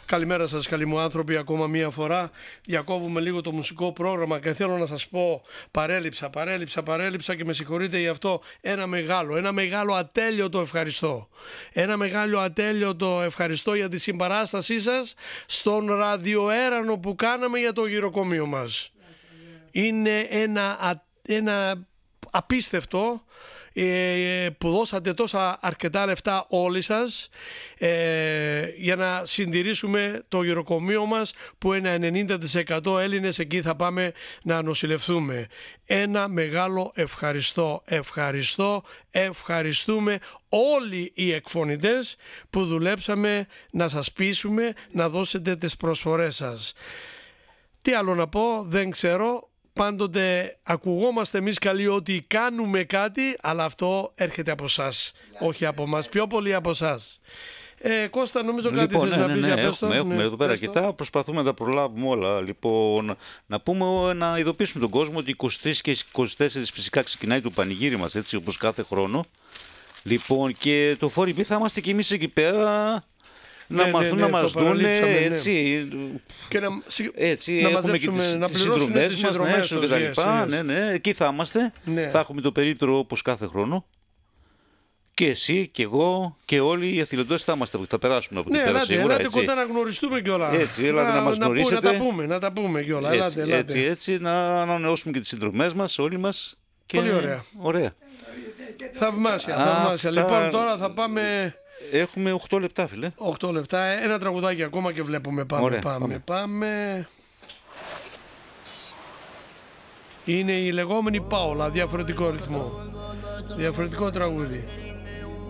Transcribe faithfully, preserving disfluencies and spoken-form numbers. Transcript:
Καλημέρα σας, καλοί μου άνθρωποι, ακόμα μία φορά. Διακόβουμε λίγο το μουσικό πρόγραμμα και θέλω να σας πω, παρέλειψα, παρέλειψα, παρέλειψα και με συγχωρείτε γι' αυτό. Ένα μεγάλο, ένα μεγάλο ατέλειωτο ευχαριστώ. Ένα μεγάλο ατέλειωτο ευχαριστώ για τη συμπαράστασή σας στον ραδιοέρανο που κάναμε για το γυροκομείο μας. Είναι ένα, ένα απίστευτο ε, που δώσατε τόσα αρκετά λεφτά όλοι σας ε, για να συντηρήσουμε το γυροκομείο μας που ένα ενενήντα τοις εκατό Έλληνες εκεί θα πάμε να νοσηλευθούμε. Ένα μεγάλο ευχαριστώ, ευχαριστώ, ευχαριστούμε όλοι οι εκφωνητές που δουλέψαμε να σας πείσουμε να δώσετε τις προσφορές σας. Τι άλλο να πω, δεν ξέρω. Πάντοτε ακουγόμαστε εμείς καλοί ότι κάνουμε κάτι, αλλά αυτό έρχεται από εσάς, όχι από μας, πιο πολύ από εσάς. Ε, Κώστα, νομίζω κάτι λοιπόν, θες ναι, να ναι, πεις ναι, για πες το. Έχουμε, έχουμε ναι, εδώ πέρα αρκετά, προσπαθούμε να τα προλάβουμε όλα. Λοιπόν, να πούμε, να ειδοποιήσουμε τον κόσμο ότι είκοσι τρεις και είκοσι τέσσερις φυσικά ξεκινάει το πανηγύρι μας, έτσι όπως κάθε χρόνο. Λοιπόν, και το φοριπή θα είμαστε και εμείς εκεί πέρα. Να ναι, μάθουν ναι, να ναι, μας δούνε, έτσι, και να, έτσι να έχουμε και τις, να τις συνδρομές μας, να έξω και τα λοιπά. Ναι, ναι, εκεί θα είμαστε, ναι. Θα έχουμε το περίπτερο όπως κάθε χρόνο. Και εσύ και εγώ και όλοι οι εθελοντές θα είμαστε, θα περάσουμε από εκεί ναι, πέρα ελάτε, σίγουρα. Ελάτε έτσι. κοντά να γνωριστούμε κιόλα. Έτσι, ελάτε να, να μας γνωρίσετε. Να, να, τα πούμε, να τα πούμε κιόλα. Έτσι, ελάτε, ελάτε. έτσι, έτσι, να ανανεώσουμε και τις συνδρομές μας, όλοι μας. Και... Πολύ ωραία. ωραία. Θαυμάσια, θαυμάσια. Αυτά... Λοιπόν, τώρα θα πάμε... Έχουμε οκτώ λεπτά, φίλε. οκτώ λεπτά, ένα τραγουδάκι ακόμα και βλέπουμε. Πάμε, ωραία, πάμε, πάμε, πάμε. Είναι η λεγόμενη Πάολα, διαφορετικό ρυθμό. Διαφορετικό τραγούδι.